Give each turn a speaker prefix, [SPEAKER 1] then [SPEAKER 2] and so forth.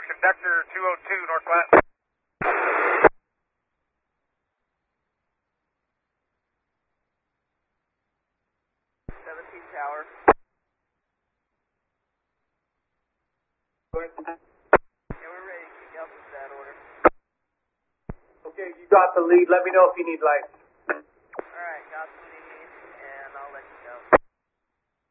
[SPEAKER 1] conductor 202 northwest.
[SPEAKER 2] 17 tower. Yeah, we're ready to kick out with that order.
[SPEAKER 3] Okay, you got the lead. Let me know if you need light.